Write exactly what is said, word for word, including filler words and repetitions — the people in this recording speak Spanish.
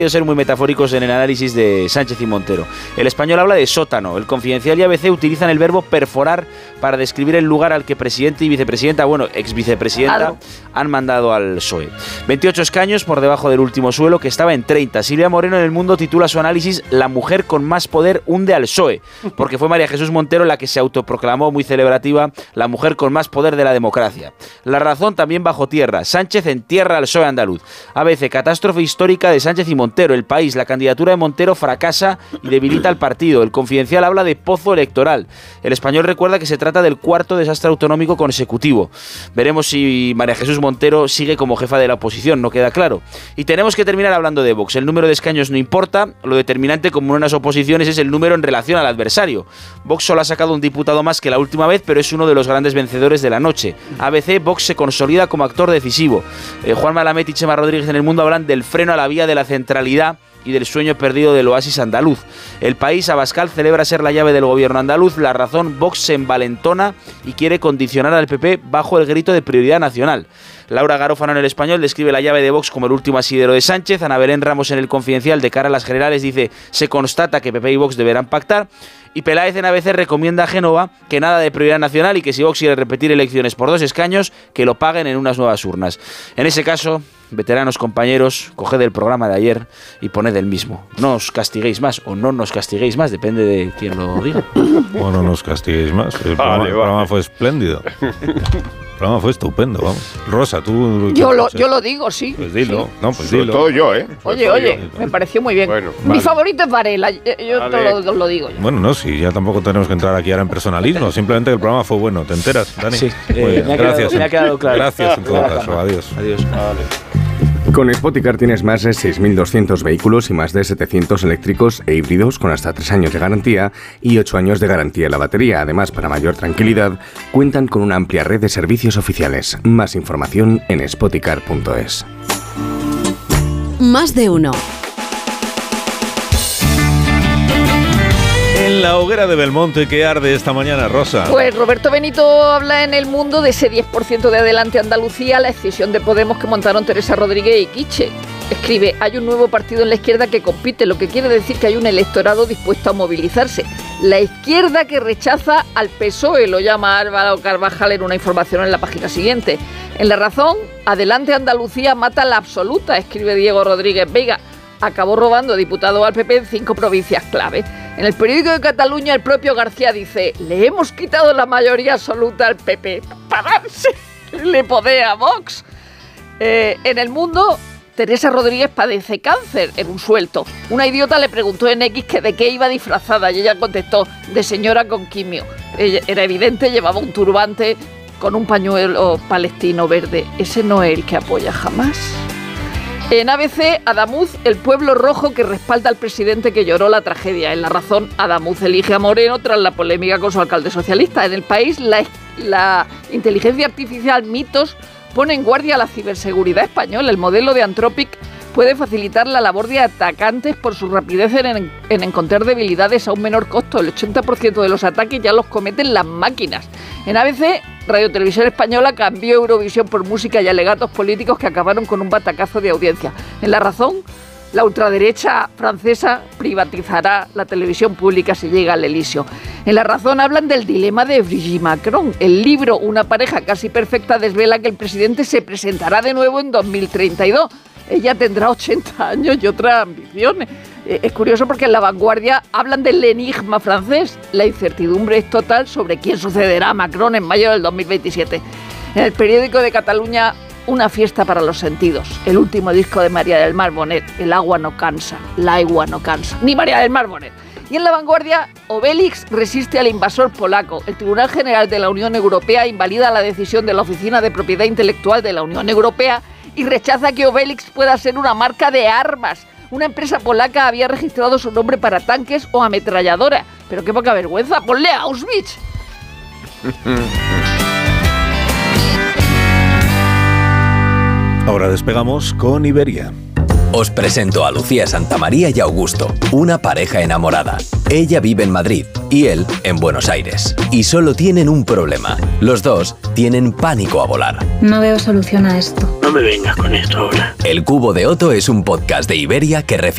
ser muy metafóricos en el análisis de Sánchez y Montero. El Español habla de sótano. El Confidencial y A B C utilizan el verbo perforar para describir el lugar al que presidente y vicepresidenta, bueno, ex vicepresidenta, claro, han mandado al P S O E. veintiocho escaños por debajo del último suelo, que estaba en treinta. Silvia Moreno en El Mundo titula su análisis "La mujer con más poder hunde al P S O E", porque fue María Jesús Montero la que se autoproclamó muy celebrativa la mujer con más poder de la democracia. La Razón también bajo tierra. Sánchez entierra al P S O E andaluz. A B C, catástrofe histórica de Sánchez y Montero. El País, la candidatura de Montero fracasa y debilita al partido. El Confidencial habla de pozo electoral. El Español recuerda que se trata del cuarto desastre autonómico consecutivo. Veremos si María Jesús Montero sigue como jefa de la oposición, no queda claro. Y tenemos que terminar hablando de Vox. El número de escaños no importa, lo determinante como en unas oposiciones es el número en relación al adversario. Vox solo ha sacado un diputado más que la última vez, pero es uno de los grandes vencedores de la noche. A B C, Vox se consolida como actor decisivo. Eh, Juan Malamet y Chema Rodríguez en El Mundo hablan del freno a la vía de la centralidad y del sueño perdido del oasis andaluz. El País, Abascal celebra ser la llave del gobierno andaluz. La Razón, Vox se envalentona y quiere condicionar al P P bajo el grito de prioridad nacional. Laura Garófano en El Español describe la llave de Vox como el último asidero de Sánchez. Ana Belén Ramos en El Confidencial, de cara a las generales, dice: se constata que P P y Vox deberán pactar. Y Peláez en A B C recomienda a Génova que nada de prioridad nacional y que si Vox quiere repetir elecciones por dos escaños, que lo paguen en unas nuevas urnas. En ese caso, veteranos compañeros, coged el programa de ayer y poned el mismo. No os castiguéis más o no nos castiguéis más, depende de quién lo diga. O no nos castiguéis más. El programa, vale, el programa vale. fue espléndido. El programa fue estupendo, vamos. Rosa, tú... Yo lo, yo lo digo, sí. Pues dilo. Sí. No, pues Sobre dilo. todo yo, ¿eh? Oye, oye, yo. me pareció muy bien. Bueno, Mi vale. favorito es Varela, yo vale. te lo, lo digo. Yo. Bueno, no, sí, ya tampoco tenemos que entrar aquí ahora en personalismo. Simplemente que el programa fue bueno. ¿Te enteras, Dani? Sí. Muy Eh, bien. me ha Gracias. quedado, me ha quedado claro. Gracias en todo caso. Adiós. Adiós. Vale. Con Spoticar tienes más de seis mil doscientos vehículos y más de setecientos eléctricos e híbridos con hasta tres años de garantía y ocho años de garantía en la batería. Además, para mayor tranquilidad, cuentan con una amplia red de servicios oficiales. Más información en spoticar punto es. Más de uno. En la hoguera de Belmonte, ¿qué arde esta mañana, Rosa? Pues Roberto Benito habla en El Mundo de ese diez por ciento de Adelante Andalucía, la escisión de Podemos que montaron Teresa Rodríguez y Quiche. Escribe: hay un nuevo partido en la izquierda que compite, lo que quiere decir que hay un electorado dispuesto a movilizarse. La izquierda que rechaza al P S O E, lo llama Álvaro Carvajal en una información en la página siguiente. En La Razón, Adelante Andalucía mata la absoluta, escribe Diego Rodríguez Veiga. Acabó robando diputado al P P en cinco provincias clave. En el periódico de Cataluña, el propio García dice: le hemos quitado la mayoría absoluta al P P. ¡Pararse! Le podea a Vox. Eh, en El Mundo, Teresa Rodríguez padece cáncer en un suelto. Una idiota le preguntó en X que de qué iba disfrazada y ella contestó: de señora con quimio. Ella, era evidente, llevaba un turbante con un pañuelo palestino verde. Ese no es el que apoya jamás. En A B C, Adamuz, el pueblo rojo que respalda al presidente que lloró la tragedia. En La Razón, Adamuz elige a Moreno tras la polémica con su alcalde socialista. En El País, la, la inteligencia artificial Mitos pone en guardia a la ciberseguridad española. El modelo de Anthropic puede facilitar la labor de atacantes por su rapidez en, en encontrar debilidades a un menor costo. El ochenta por ciento de los ataques ya los cometen las máquinas. En A B C, Radio Televisión Española cambió Eurovisión por música y alegatos políticos que acabaron con un batacazo de audiencia. En La Razón, la ultraderecha francesa privatizará la televisión pública si llega al Elíseo. En La Razón hablan del dilema de Brigitte Macron. El libro Una pareja casi perfecta desvela que el presidente se presentará de nuevo en dos mil treinta y dos. Ella tendrá ochenta años y otras ambiciones. Es curioso porque en La Vanguardia hablan del enigma francés. La incertidumbre es total sobre quién sucederá a Macron en mayo del dos mil veintisiete. En el periódico de Cataluña, una fiesta para los sentidos. El último disco de María del Mar Bonet, El agua no cansa, la agua no cansa. Ni María del Mar Bonet. Y en La Vanguardia, Obélix resiste al invasor polaco. El Tribunal General de la Unión Europea invalida la decisión de la Oficina de Propiedad Intelectual de la Unión Europea y rechaza que Obélix pueda ser una marca de armas. Una empresa polaca había registrado su nombre para tanques o ametralladoras. Pero qué poca vergüenza, ponle a Auschwitz. Ahora despegamos con Iberia. Os presento a Lucía Santamaría y Augusto, una pareja enamorada. Ella vive en Madrid y él en Buenos Aires. Y solo tienen un problema. Los dos tienen pánico a volar. No veo solución a esto. No me vengas con esto ahora. El Cubo de Otto es un podcast de Iberia que refleja